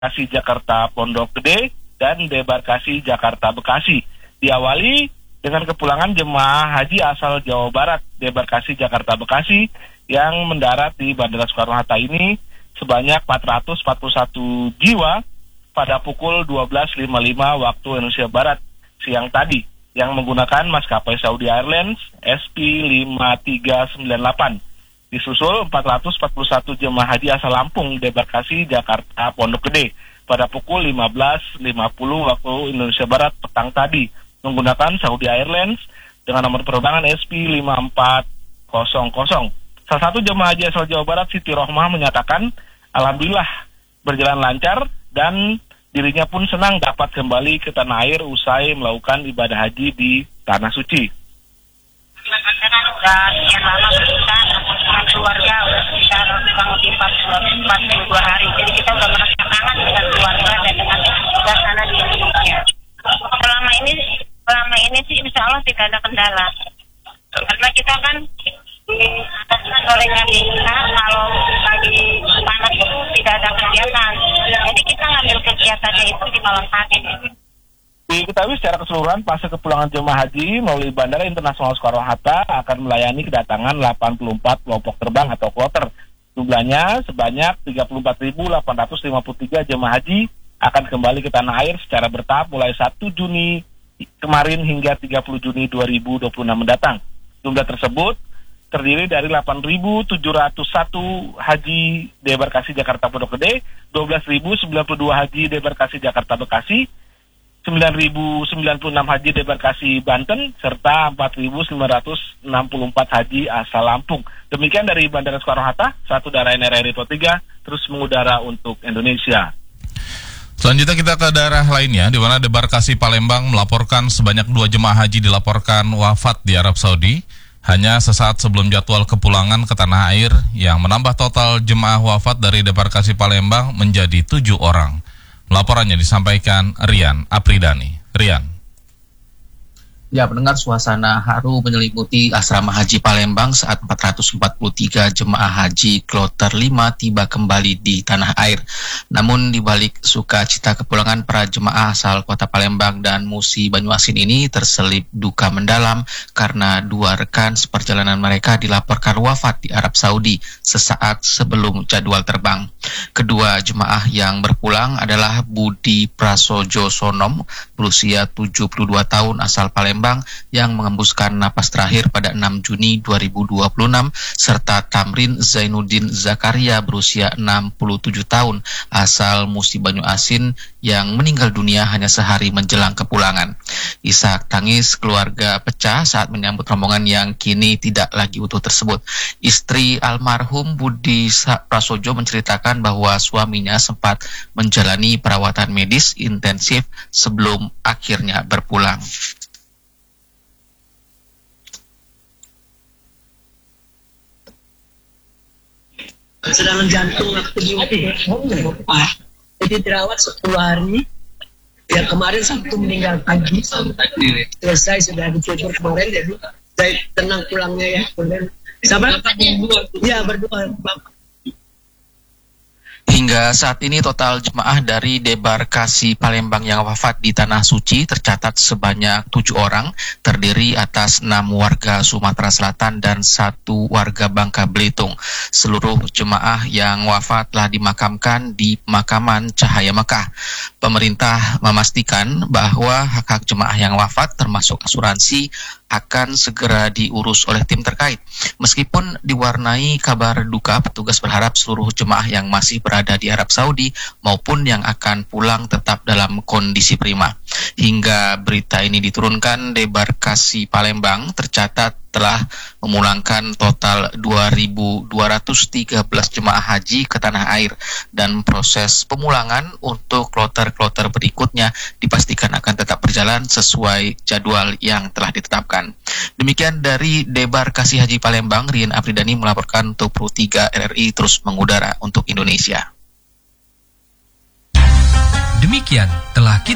debarkasi Jakarta Pondok Gede dan debarkasi Jakarta Bekasi. Diawali dengan kepulangan jemaah haji asal Jawa Barat debarkasi Jakarta Bekasi yang mendarat di Bandara Soekarno-Hatta ini sebanyak 441 jiwa pada pukul 12.55 waktu Indonesia Barat siang tadi yang menggunakan maskapai Saudi Airlines SP5398. Disusul 441 jemaah haji asal Lampung debarkasi Jakarta Pondok Gede pada pukul 15.50 waktu Indonesia Barat petang tadi menggunakan Saudi Airlines dengan nomor penerbangan SP5400. Salah satu jemaah haji asal Jawa Barat, Siti Rohmah, menyatakan alhamdulillah berjalan lancar dan dirinya pun senang dapat kembali ke tanah air usai melakukan ibadah haji di Tanah Suci. Karena udah sekian lama kita dengan keluarga udah sekitar kurang lebih 42 hari. Jadi kita udah merasa kangen dengan keluarga dan dengan suasana di Indonesia. Selama ini sih insya Allah tidak ada kendala. Karena kita kan diataskan oleh KBK kalau lagi panas itu tidak ada kegiatan. Jadi kita ngambil kegiatannya itu di malam hari. Diketahui secara keseluruhan fase kepulangan jemaah haji melalui Bandara Internasional Soekarno-Hatta akan melayani kedatangan 84 kelompok terbang atau kloter. Jumlahnya sebanyak 34.853 jemaah haji akan kembali ke tanah air secara bertahap mulai 1 Juni kemarin hingga 30 Juni 2026 mendatang. Jumlah tersebut terdiri dari 8.701 haji debarkasi Jakarta Pondok Gede, 12.092 haji debarkasi Jakarta Bekasi, 9.096 haji debarkasi Banten, serta 4.964 haji asal Lampung. Demikian dari Bandara Soekarno-Hatta, satu daerah NRRI 3 terus mengudara untuk Indonesia. Selanjutnya kita ke daerah lainnya, di mana debarkasi Palembang melaporkan sebanyak 2 jemaah haji dilaporkan wafat di Arab Saudi, hanya sesaat sebelum jadwal kepulangan ke tanah air, yang menambah total jemaah wafat dari debarkasi Palembang menjadi 7 orang. Laporannya disampaikan Rian Apridani. Rian. Ya, pendengar, suasana haru menyelimuti asrama haji Palembang saat 443 jemaah haji kloter 5 tiba kembali di tanah air. Namun di balik sukacita kepulangan para jemaah asal kota Palembang dan Musi Banyuasin ini terselip duka mendalam karena 2 rekan seperjalanan mereka dilaporkan wafat di Arab Saudi sesaat sebelum jadwal terbang. Kedua jemaah yang berpulang adalah Budi Prasojo Sonom berusia 72 tahun asal Palembang yang mengembuskan napas terakhir pada 6 Juni 2026 serta Tamrin Zainuddin Zakaria berusia 67 tahun asal Musi Banyuasin yang meninggal dunia hanya sehari menjelang kepulangan. Isak tangis keluarga pecah saat menyambut rombongan yang kini tidak lagi utuh tersebut. Istri almarhum Budi Prasojo menceritakan bahwa suaminya sempat menjalani perawatan medis intensif sebelum akhirnya berpulang. Serangan jantung waktu di jadi dirawat 10 hari. Ya kemarin Sabtu meninggal pagi. Selesai sudah dicukur kemarin, jadi saya tenang pulangnya ya. Sama? Ya berdua. Hingga saat ini total jemaah dari debarkasi Palembang yang wafat di Tanah Suci tercatat sebanyak 7 orang, terdiri atas 6 warga Sumatera Selatan dan 1 warga Bangka Belitung. Seluruh jemaah yang wafat telah dimakamkan di pemakaman Cahaya Mekah. Pemerintah memastikan bahwa hak-hak jemaah yang wafat termasuk asuransi akan segera diurus oleh tim terkait. Meskipun diwarnai kabar duka, petugas berharap seluruh jemaah yang masih berada di Arab Saudi maupun yang akan pulang tetap dalam kondisi prima. Hingga berita ini diturunkan, debarkasi Palembang tercatat telah memulangkan total 2.213 jemaah haji ke tanah air dan proses pemulangan untuk kloter-kloter berikutnya dipastikan akan tetap berjalan sesuai jadwal yang telah ditetapkan. Demikian dari debarkasi haji Palembang, Rian Apridani melaporkan untuk Pro 3 RRI terus mengudara untuk Indonesia. Demikian telah